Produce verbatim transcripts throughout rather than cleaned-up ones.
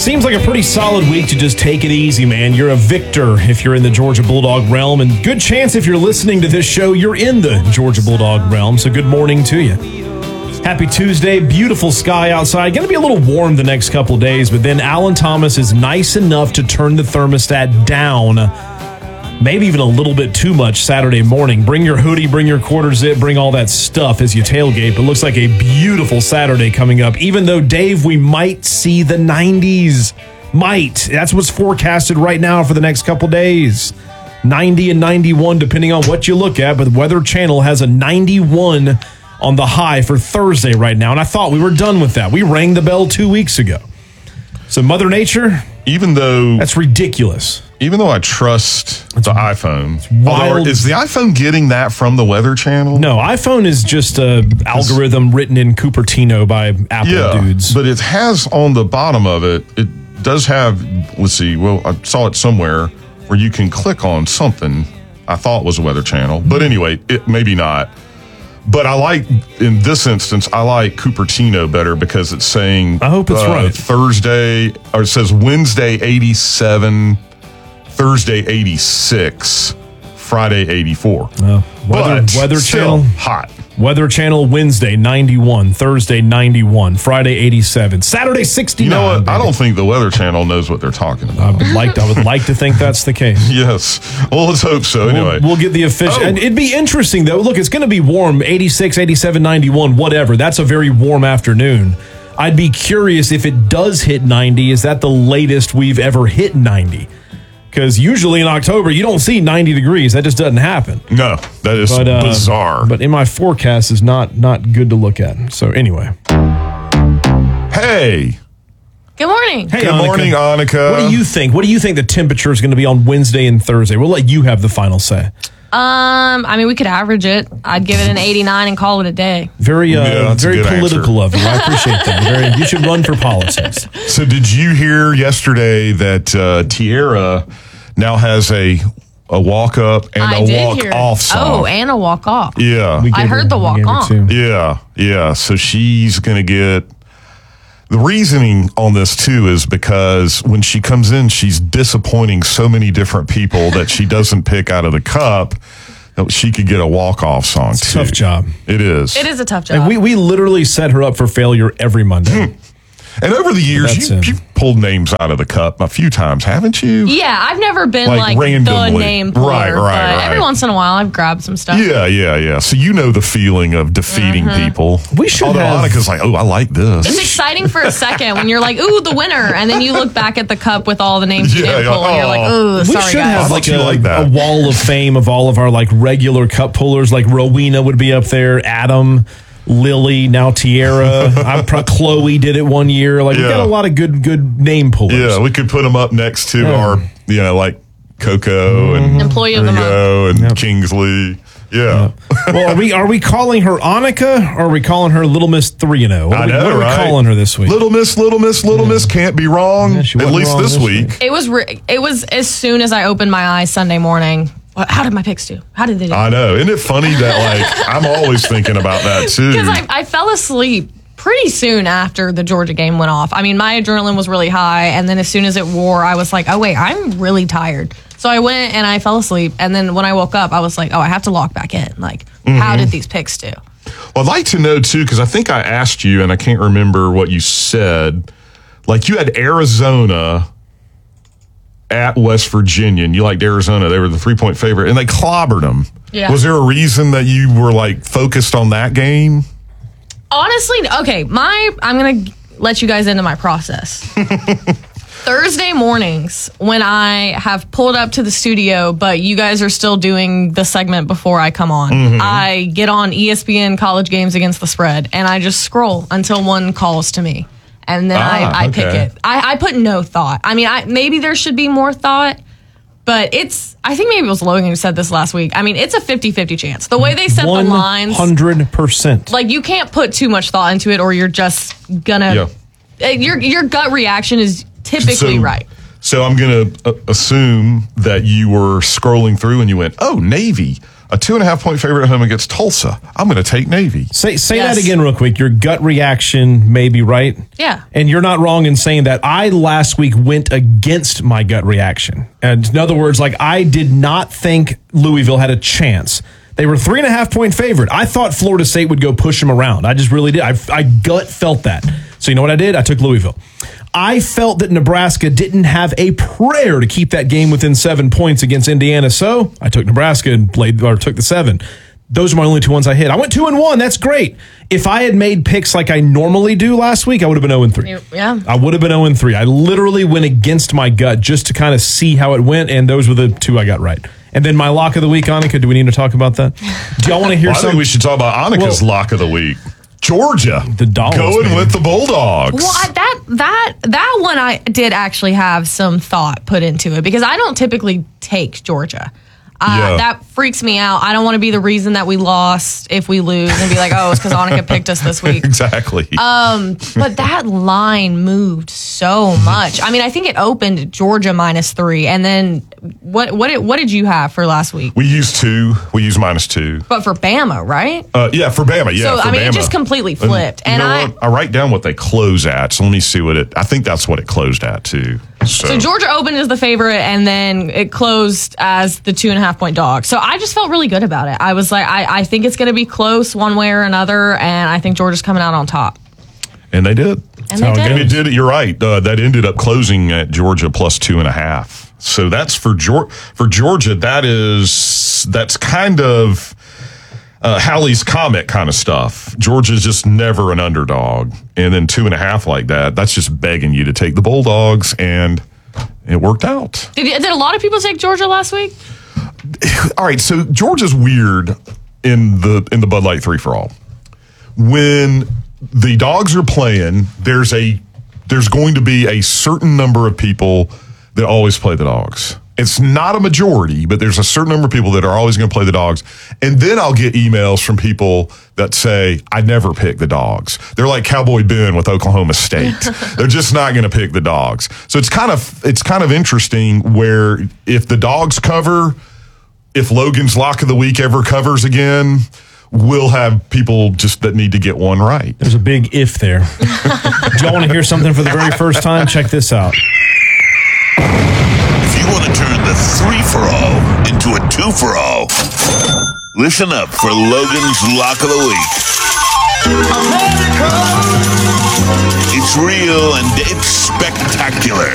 Seems like a pretty solid week to just take it easy, man. You're a victor if you're in the Georgia Bulldog realm, and good chance if you're listening to this show, you're in the Georgia Bulldog realm, so good morning to you. Happy Tuesday, beautiful sky outside. Going to be a little warm the next couple days, but then Alan Thomas is nice enough to turn the thermostat down, maybe even a little bit too much Saturday morning. Bring your hoodie, bring your quarter zip, bring all that stuff as you tailgate. It looks like a beautiful Saturday coming up, even though, Dave, we might see the nineties. Might. That's what's forecasted right now for the next couple days. ninety and ninety-one, depending on what you look at, but the Weather Channel has a ninety-one on the high for Thursday right now, and I thought we were done with that. We rang the bell two weeks ago. So Mother Nature, even though that's ridiculous. Even though I trust the iPhone, wild. Is the iPhone getting that from the Weather Channel? No, iPhone is just an algorithm written in Cupertino by Apple yeah, dudes. But it has on the bottom of it, it does have, let's see, well, I saw it somewhere where you can click on something I thought was a Weather Channel. But anyway, it maybe not. But I like, in this instance, I like Cupertino better because it's saying I hope it's uh, right. Thursday, or it says Wednesday eighty-seven, Thursday eighty-six, Friday eighty-four. Uh, weather, but weather still Channel hot. Weather Channel Wednesday ninety-one, Thursday ninety-one, Friday eighty-seven, Saturday sixty-nine. You know what? Baby. I don't think the Weather Channel knows what they're talking I about. would like to, I would like to think that's the case. Yes. Well, let's hope so. Anyway, We'll, we'll get the official. Oh. And it'd be interesting, though. Look, it's going to be warm, eighty-six, eighty-seven, ninety-one, whatever. That's a very warm afternoon. I'd be curious if it does hit ninety. Is that the latest we've ever hit ninety? Because usually in October, you don't see ninety degrees. That just doesn't happen. no, that is But, uh, bizarre. But in my forecast is not not good to look at. So anyway. Hey. Good morning. Hey, Good Annika. morning, Annika. What do you think? What do you think the temperature is going to be on Wednesday and Thursday? We'll let you have the final say. Um, I mean, we could average it. I'd give it an eighty-nine and call it a day. Very, uh, Yeah, that's a very good political of you. I appreciate that. Very, you should run for politics. So did you hear yesterday that uh, Tierra now has a a walk up and I a did walk hear. off song? Oh, and a walk off. yeah. We I gave heard the we walk gave her on. two. Yeah, yeah. So she's going to get. The reasoning on this, too, is because when she comes in, she's disappointing so many different people that she doesn't pick out of the cup. that She could get a walk-off song, It's a too. tough job. It is. It is a tough job. Like we, we literally set her up for failure every Monday. And over the years, That's you, it. you've pulled names out of the cup a few times, haven't you? yeah, I've never been Like, like, the randomly. name puller, Right, right, but right. every once in a while I've grabbed some stuff. Yeah, yeah, yeah. So you know the feeling of defeating people. We should Although have- Annika's like, oh, I like It's this. exciting for a second when you're like, ooh, the winner. And then you look back at the cup with all the names you Yeah, didn't yeah. pull, and you're like, Oh. ooh, We sorry, should guys. have I like thought a, you liked that. a wall of fame of all of our like regular cup pullers. Like Rowena would be up there, Adam, Lily, now Tierra. I'm pro- Chloe did it one year. Like we've Yeah. got a lot of good good name pullers. Yeah, we could put them up next to Yeah. our, you know, like Coco and Employee of the month. Rigo and Kingsley. Yeah. Well, are we are we calling her Annika or are we calling her Little Miss Three and Zero? What, I are we- know, what are we right? calling her this week? Little Miss, Little Miss, Little Miss can't be wrong. Yeah, she At wasn't least wrong this this week. week. It was re- it was as soon as I opened my eyes Sunday morning. What, how did my picks do? How did they do? I know. Isn't it funny that, like, I'm always thinking about that, too. Because I, I fell asleep pretty soon after the Georgia game went off. I mean, my adrenaline was really high, and then as soon as it wore, I was like, oh, wait, I'm really tired. So I went and I fell asleep, and then when I woke up, I was like, oh, I have to log back in. Like, Mm-hmm. how did these picks do? Well, I'd like to know, too, because I think I asked you, and I can't remember what you said. Like, you had Arizona at West Virginia, and you liked Arizona. They were the three-point favorite, and they clobbered them. Yeah. Was there a reason that you were, like, focused on that game? Honestly, okay, my I'm going to let you guys into my process. Thursday mornings, when I have pulled up to the studio, but you guys are still doing the segment before I come on, Mm-hmm. I get on E S P N College Games Against the Spread, and I just scroll until one calls to me. And then Ah, I, I pick okay. it. I, I put no thought. I mean, I, maybe there should be more thought, but it's, I think maybe it was Logan who said this last week. I mean, it's a fifty-fifty chance. The way they set the lines, one hundred percent. like you can't put too much thought into it or you're just gonna, Yeah. uh, your, your gut reaction is typically right. So I'm going to uh, assume that you were scrolling through and you went, oh, Navy. a two and a half point favorite at home against Tulsa. I'm going to take Navy. Say say Yes. that again real quick. Your gut reaction may be right. Yeah. And you're not wrong in saying that. I last week went against my gut reaction. And in other words, like I did not think Louisville had a chance. They were three and a half point favorite. I thought Florida State would go push them around. I just really did. I, I gut felt that. So you know what I did? I took Louisville. I felt that Nebraska didn't have a prayer to keep that game within seven points against Indiana. So I took Nebraska and played or took the seven. Those are my only two ones I hit. I went two and one. That's great. If I had made picks like I normally do last week, I would have been zero and three. Yeah. I would have been zero and three. I literally went against my gut just to kind of see how it went, and those were the two I got right. And then my lock of the week, Annika, do we need to talk about that? Do y'all want to hear Well, I think something? we should talk about Annika's Well- lock of the week. Georgia. The Dogs, Going man. with the Bulldogs. Well, I, that that that one I did actually have some thought put into it because I don't typically take Georgia. Uh, Yeah. That freaks me out. I don't want to be the reason that we lost if we lose and be like, oh, it's because Annika picked us this week. Exactly. Um, but that line moved so much. I mean, I think it opened Georgia minus three, and then what? What? Did, what did you have for last week? we used two. We used minus two. But for Bama, right? Uh, yeah, for Bama. Yeah, So, for I mean, it Bama. just completely flipped. And, And you know I- what? I write down what they close at. So let me see what it. I think that's what it closed at too. So, So Georgia opened as the favorite, and then it closed as the two and a half point dog. So I just felt really good about it. I was like, I, I think it's going to be close one way or another, and I think Georgia's coming out on top. and they did. And how it they And did. it did. You're right. Uh, that ended up closing at Georgia plus two and a half. So that's for Georgia. For Georgia, that is that's kind of uh, Halley's Comet kind of stuff. Georgia's just never an underdog, and then two and a half like that. That's just begging you to take the Bulldogs, and it worked out. Did, did a lot of people take Georgia last week? All right, so Georgia's weird in the in the Bud Light three for all. When the Dogs are playing, there's a there's going to be a certain number of people that always play the Dogs. It's not a majority, but there's a certain number of people that are always going to play the Dogs. And then I'll get emails from people that say, I never pick the Dogs. They're like Cowboy Ben with Oklahoma State. They're just not going to pick the Dogs. So it's kind of it's kind of interesting where if the Dogs cover, if Logan's lock of the week ever covers again, we'll have people just that need to get one right. There's a big if there. Do y'all want to hear something for the very first time? Check this out. If you want to turn the three for all into a two for all, listen up for Logan's Lock of the Week. It's real and it's spectacular.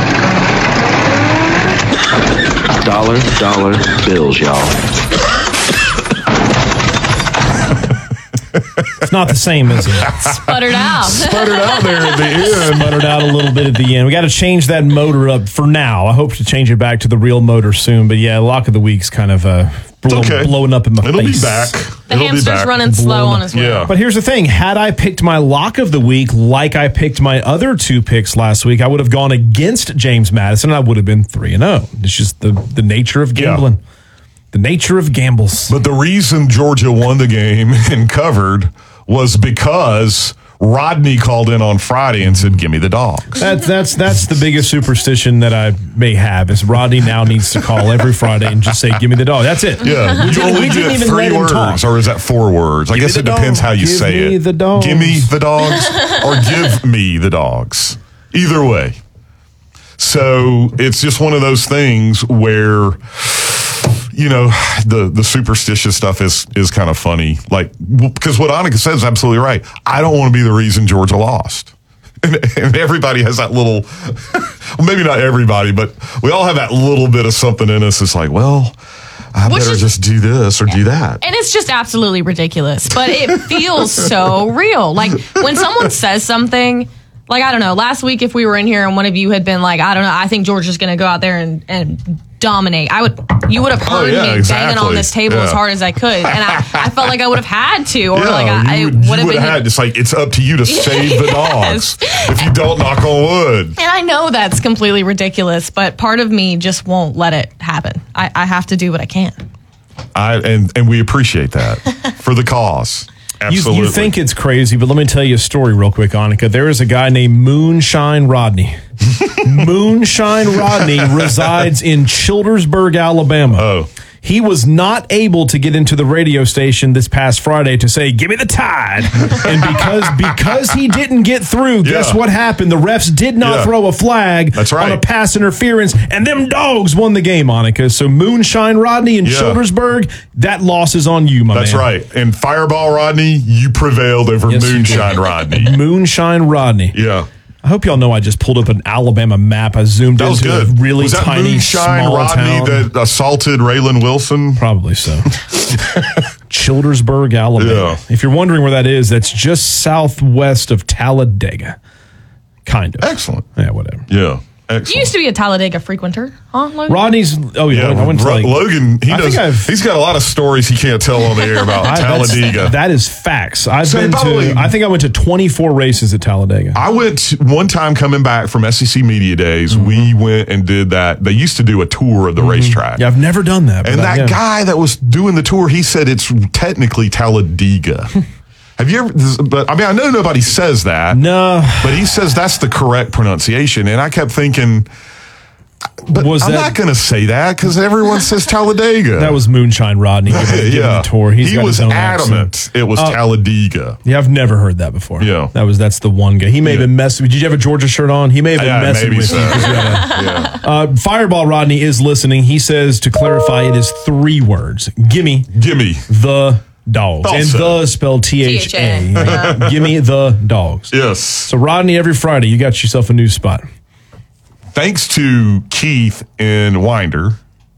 Dollar, dollar bills, y'all. It's not the same, is it? Sputtered out. Sputtered out there at the end. Sputtered out a little bit at the end. We got to change that motor up for now. I hope to change it back to the real motor soon. But yeah, lock of the week's kind of uh, blow, Okay. blowing up in my It'll face. be back. The It'll be hamster's back. running slow Blown on up. his way. Yeah. But here's the thing. Had I picked my lock of the week like I picked my other two picks last week, I would have gone against James Madison and I would have been three and oh. It's just the, the nature of gambling. Yeah. The nature of gambles. But the reason Georgia won the game and covered was because Rodney called in on Friday and said, give me the Dogs. That's that's that's the biggest superstition that I may have is Rodney now needs to call every Friday and just say, give me the dog. That's it. Yeah, you didn't- only we didn't get even three let him words, talk. or is that four words? I Give me guess the it depends dog. how you Give say me it. the dogs. Give me the dogs, or give me the dogs. Either way. So it's just one of those things where, you know, the the superstitious stuff is is kind of funny. Like, because what Annika says is absolutely right. I don't want to be the reason Georgia lost. And, and everybody has that little, well, maybe not everybody, but we all have that little bit of something in us. It's like, well, I Which better is- just do this or do that. And it's just absolutely ridiculous, but it feels so real. Like when someone says something, like, I don't know, last week if we were in here and one of you had been like, I don't know, I think Georgia's going to go out there and, and dominate. I would, you would have heard Oh, yeah, me banging exactly. on this table Yeah. as hard as I could. And I, I felt like I would have had to, or Yeah, like I, you I would, would you have would been. have had, it's like, it's up to you to save the Yes. dogs. If you don't, knock on wood. And I know that's completely ridiculous, but part of me just won't let it happen. I, I have to do what I can. I and, and we appreciate that for the cause. You, Absolutely. you think it's crazy, but let me tell you a story real quick, Annika. There is a guy named Moonshine Rodney. Moonshine Rodney resides in Childersburg, Alabama. Oh. He was not able to get into the radio station this past Friday to say, give me the Tide. And because because he didn't get through, Yeah. guess what happened? The refs did not Yeah. throw a flag That's right. on a pass interference, and them dogs won the game, Monica. So Moonshine Rodney and Yeah. Childersburg, that loss is on you, my That's man. right. And Fireball Rodney, you prevailed over Yes, you Moonshine did. Rodney. Moonshine Rodney. Yeah. I hope y'all know I just pulled up an Alabama map. I zoomed That was into good. a really was that tiny, Moonshine small Rodney town. that assaulted Raylan Wilson? Probably so. Childersburg, Alabama. Yeah. If you're wondering where that is, that's just southwest of Talladega. Kind of. Excellent. Yeah, whatever. Yeah. Excellent. You used to be a Talladega frequenter, huh, Logan? Rodney's, oh yeah, Yeah, I went to Ro- like, Logan, he I knows, think I've- he's got a lot of stories he can't tell on the air about I- that's- Talladega. That is facts. I've So, been by the to, way- I think I went to twenty-four races at Talladega. I went one time coming back from S E C Media Days. Mm-hmm. We went and did that. They used to do a tour of the racetrack. Yeah, I've never done that. but And I- that yeah. guy that was doing the tour, he said it's technically Talladega. Have you ever, but I mean, I know nobody says that. No. But he says that's the correct pronunciation. And I kept thinking, but Was I'm that- not going to say that because everyone says Talladega. That was Moonshine Rodney giving, giving yeah. the tour. He's he got was his own adamant accent. it was Uh, Talladega. Yeah, I've never heard that before. Yeah. That was that's the one guy. He may have Yeah. been messing. Did you have a Georgia shirt on? He may have been Yeah, messing maybe with so. you. 'cause you had a- Yeah. Uh, Fireball Rodney is listening. He says, to clarify, it is three words. Gimme Gimme. the dogs. And Also. the spelled T H A. T H A. Gimme the dogs. Yes. So, Rodney, every Friday, you got yourself a new spot. Thanks to Keith in Winder,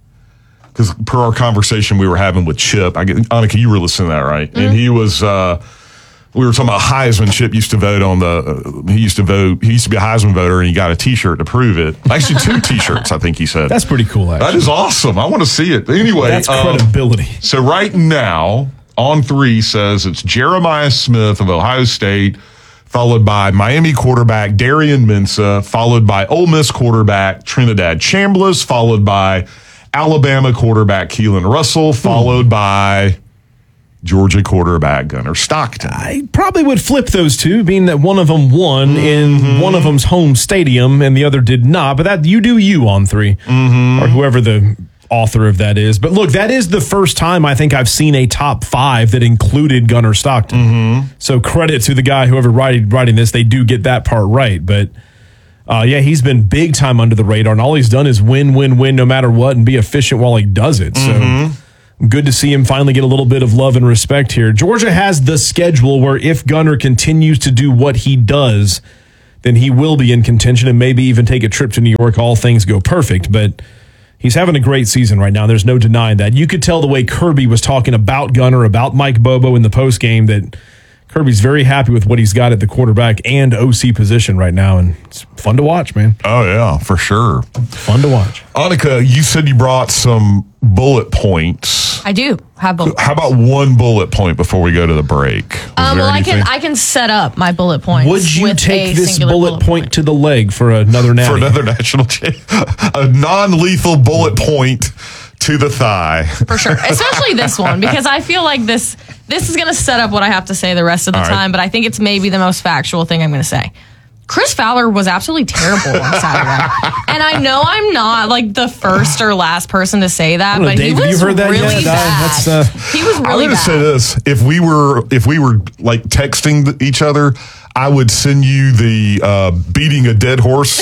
because per our conversation we were having with Chip, I get Annika, you were listening to that, right? And he was, uh, we were talking about Heisman. Chip used to vote on the, uh, he used to vote, he used to be a Heisman voter, and he got a T-shirt to prove it. Actually, two T-shirts, I think he said. That's pretty cool, actually. That is awesome. I want to see it. Anyway, That's um, credibility. so right now, on three says it's Jeremiah Smith of Ohio State, followed by Miami quarterback Darian Mensah, followed by Ole Miss quarterback Trinidad Chambliss, followed by Alabama quarterback Keelan Russell, followed by Georgia quarterback Gunnar Stockton. I probably would flip those two, being that one of them won in one of them's home stadium and the other did not. But that you do you on three, or whoever the author of that is. But look, that is the first time I think I've seen a top five that included Gunnar Stockton. So credit to the guy, whoever writing writing this, they do get that part right. But uh, yeah, he's been big time under the radar, and all he's done is win, win, win, no matter what, and be efficient while he does it. So. Good to see him finally get a little bit of love and respect here. Georgia has the schedule where if Gunnar continues to do what he does, then he will be in contention and maybe even take a trip to New York. All things go perfect, but he's having a great season right now. There's no denying that. You could tell the way Kirby was talking about Gunnar, about Mike Bobo in the postgame, that Kirby's very happy with what he's got at the quarterback and O C position right now, and it's fun to watch, man. Oh, yeah, for sure. Fun to watch. Annika, you said you brought some bullet points. I do have bullet. How about one bullet point before we go to the break? Was Um, there well, I can anything- I can set up my bullet points. Would you with take a this singular bullet, point, to the leg for another natty? for another national cha- a non-lethal bullet point to the thigh. For sure, especially this one, because I feel like this this is going to set up what I have to say the rest of the All right. time. But I think it's maybe the most factual thing I'm going to say. Chris Fowler was absolutely terrible on Saturday, and I know I'm not like the first or last person to say that, don't know, but Dave, he have was you heard that really yet? bad. That's, uh, he was I'm really going to bad. say this: if we were, if we were like texting each other, I would send you the uh, beating a dead horse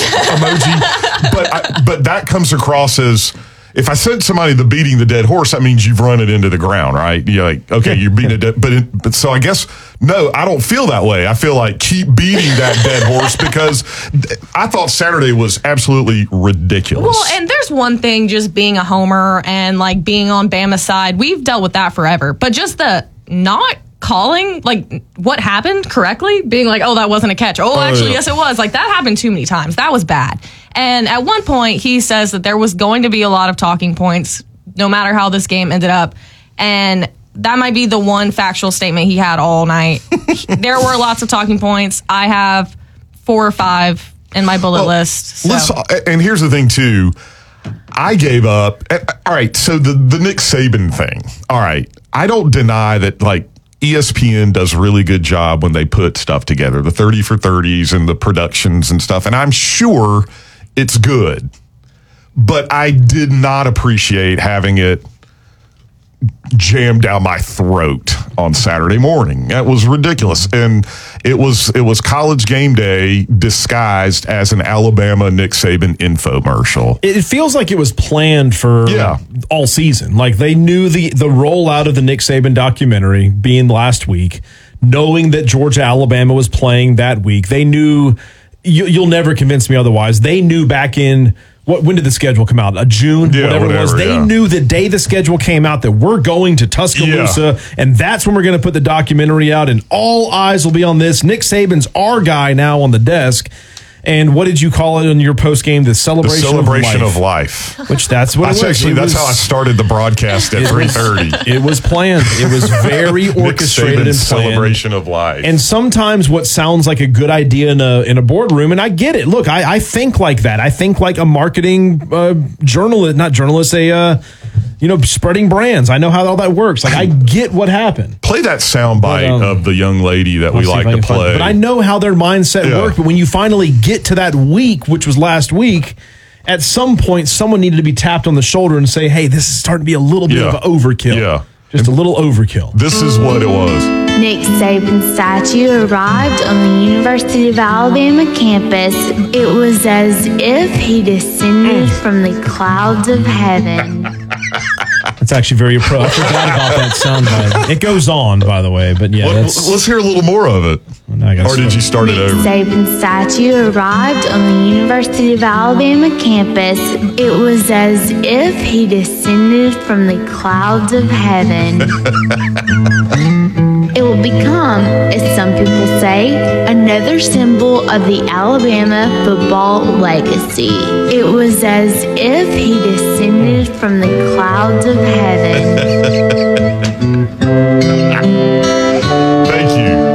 emoji. But I, but that comes across as. If I sent somebody the beating the dead horse, that means you've run it into the ground, right? You're like, okay, you're beating it, dead, but it, but so I guess no, I don't feel that way. I feel like keep beating that dead horse because I thought Saturday was absolutely ridiculous. Well, and there's one thing just being a homer and like being on Bama's side. We've dealt with that forever. But just the not calling like what happened correctly, being like, oh, that wasn't a catch. Oh, actually, yeah. yes, it was. Like that happened too many times. That was bad. And at one point, he says that there was going to be a lot of talking points, no matter how this game ended up. And that might be the one factual statement he had all night. There were lots of talking points. I have four or five in my bullet Well, list. So. Let's, and here's the thing too. I gave up. All right, so the the Nick Saban thing. All right, I don't deny that. Like E S P N does a really good job when they put stuff together, the thirty for thirties and the productions and stuff. And I'm sure it's good, but I did not appreciate having it jammed down my throat on Saturday morning. That was ridiculous. And it was it was College Game Day disguised as an Alabama Nick Saban infomercial. It feels like it was planned for Yeah. all season. Like they knew the, the rollout of the Nick Saban documentary being last week, knowing that Georgia Alabama was playing that week. They knew, you, you'll never convince me otherwise. They knew back in, what, when did the schedule come out? Uh, June, Yeah, whatever, it was. whatever, They yeah. knew the day the schedule came out that we're going to Tuscaloosa, and that's when we're going to put the documentary out, and all eyes will be on this. Nick Saban's our guy now on the desk. And what did you call it in your post game? The The celebration, celebration of, of life. life. Which that's what That's it was. actually It that's was- how I started the broadcast at three thirty. It was planned. It was very orchestrated and planned. celebration of life. And sometimes what sounds like a good idea in a in a boardroom, and I get it. Look, I, I think like that. I think like a marketing uh, journalist, not journalist, a uh, you know, spreading brands. I know how all that works. Like I get what happened. Play that soundbite But, um, of the young lady that we Let's see like if I to can find it. play. But I know how their mindset Yeah. worked. But when you finally get to that week, which was last week, at some point, someone needed to be tapped on the shoulder and say, "Hey, this is starting to be a little bit Yeah. of an overkill. Yeah. Just a little overkill." This is what it was. Nick Saban's statue arrived on the University of Alabama campus. It was as if he descended from the clouds of heaven. That's actually very appropriate. I forgot about that soundbite. It goes on, by the way, but yeah, Let, that's. us hear a little more of it. I gotta Or did start. you start it Nick over? Saban's statue arrived on the University of Alabama campus. It was as if he descended from the clouds of heaven. It will become, as some people say, another symbol of the Alabama football legacy. It was as if he descended from the clouds of heaven. Thank you.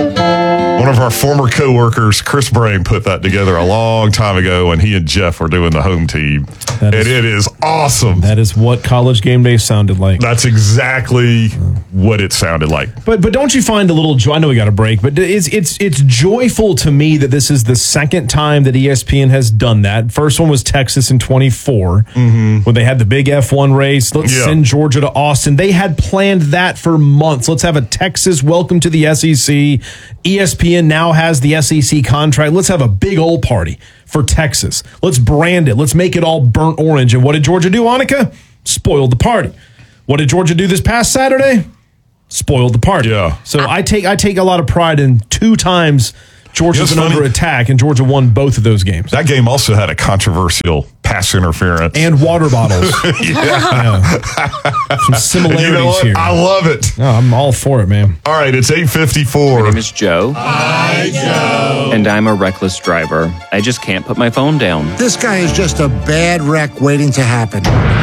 One of our former coworkers, Chris Brain, put that together a long time ago when he and Jeff were doing the home team. That and is- it is awesome. That is what College Game Day sounded like. That's exactly what it sounded like. But but don't you find a little joy? I know we got a break, but it's it's it's joyful to me that this is the second time that E S P N has done that. First one was Texas in twenty-four when they had the big F one race. Let's Yeah. send Georgia to Austin. They had planned that for months. Let's have a Texas welcome to the S E C. E S P N now has the S E C contract. Let's have a big old party for Texas. Let's brand it. Let's make it all burnt orange. And what did Georgia do, Annika? Spoiled the party. What did Georgia do this past Saturday? Spoiled the party. Yeah. So I take I take a lot of pride in two times Georgia's You know, been it's under funny. attack, and Georgia won both of those games. That game also had a controversial pass interference. And water bottles. yeah. Yeah. Some similarities You know what? here. I love it. No, I'm all for it, man. All right, it's eight fifty-four. My name is Joe. Hi, Joe. And I'm a reckless driver. I just can't put my phone down. This guy is just a bad wreck waiting to happen.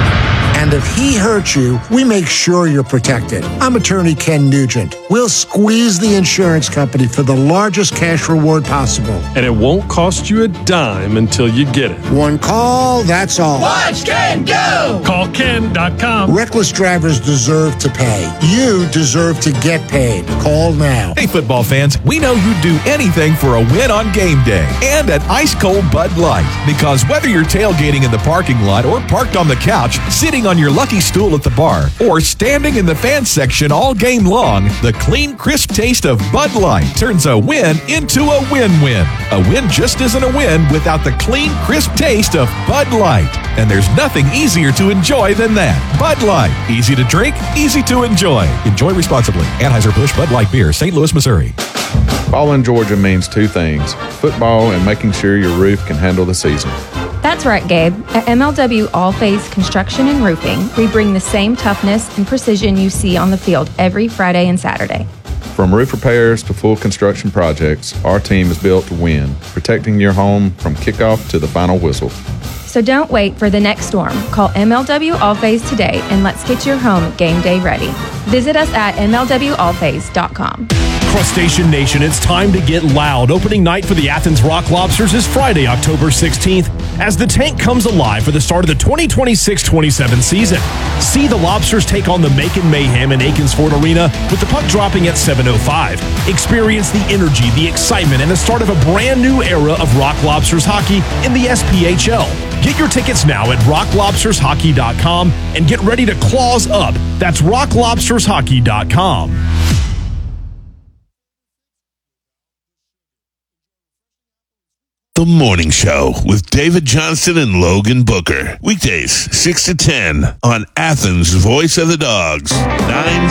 And if he hurts you, we make sure you're protected. I'm attorney Ken Nugent. We'll squeeze the insurance company for the largest cash reward possible. And it won't cost you a dime until you get it. One call, that's all. Watch Ken go! Call Ken dot com. Reckless drivers deserve to pay. You deserve to get paid. Call now. Hey, football fans, we know you'd do anything for a win on game day and an ice cold Bud Light. Because whether you're tailgating in the parking lot or parked on the couch, sitting on your lucky stool at the bar, or standing in the fan section all game long, the clean, crisp taste of Bud Light turns a win into a win-win. A win just isn't a win without the clean, crisp taste of Bud Light. And there's nothing easier to enjoy than that. Bud Light. Easy to drink, easy to enjoy. Enjoy responsibly. Anheuser-Busch Bud Light Beer, Saint Louis, Missouri. Fall in Georgia means two things: football and making sure your roof can handle the season. That's right, Gabe. At M L W All Phase Construction and Roofing, we bring the same toughness and precision you see on the field every Friday and Saturday. From roof repairs to full construction projects, our team is built to win, protecting your home from kickoff to the final whistle. So don't wait for the next storm. Call M L W All Phase today and let's get your home game day ready. Visit us at M L W all phase dot com. Crustacean Nation, it's time to get loud. Opening night for the Athens Rock Lobsters is Friday, October sixteenth, as the tank comes alive for the start of the twenty twenty-six twenty-seven season. See the Lobsters take on the Macon Mayhem in Aikens Ford Arena with the puck dropping at seven oh five. Experience the energy, the excitement, and the start of a brand new era of Rock Lobsters hockey in the S P H L. Get your tickets now at rock lobsters hockey dot com and get ready to claws up. That's rock lobsters hockey dot com. The Morning Show with David Johnston and Logan Booker. Weekdays, six to ten on Athens' Voice of the Dogs, nine